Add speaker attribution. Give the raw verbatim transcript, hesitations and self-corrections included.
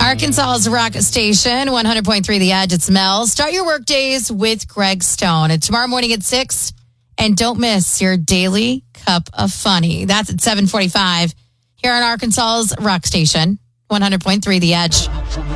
Speaker 1: Arkansas's rock station, one hundred point three The Edge. It's Mel. Start your work days with Greg Stone. And tomorrow morning at six. And don't miss your daily cup of funny. That's at seven forty-five here on Arkansas's rock station, one hundred point three The Edge.